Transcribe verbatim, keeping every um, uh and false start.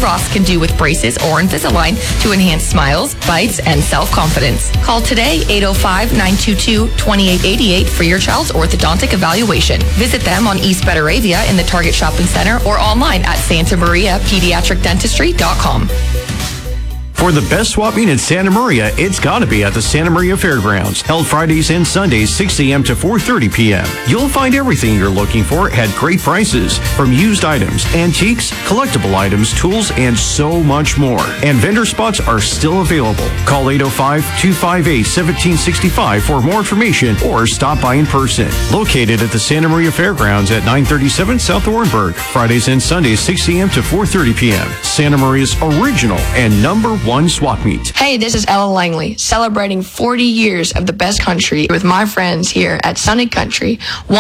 Ross can do with braces or Invisalign to enhance smiles, bites, and self-confidence. Call today, eight oh five, nine two two, two eight eight eight for your child's orthodontic evaluation. Visit them on East Betaravia in the Target Shopping Center or online at santa maria pediatric dentistry dot com. For the best swap meet in Santa Maria, it's got to be at the Santa Maria Fairgrounds, held Fridays and Sundays, six a.m. to four thirty p.m. You'll find everything you're looking for at great prices, from used items, antiques, collectible items, tools, and so much more. And vendor spots are still available. Call eight oh five, two five eight, one seven six five for more information or stop by in person. Located at the Santa Maria Fairgrounds at nine thirty-seven South Orenburg, Fridays and Sundays, six a.m. to four thirty p.m. Santa Maria's original and number one One swap meet. Hey, this is Ella Langley, celebrating forty years of the best country with my friends here at Sunny Country.